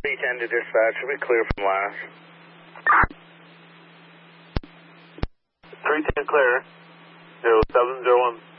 310 to dispatch. We'll be clear from last. 310 clear. 0701.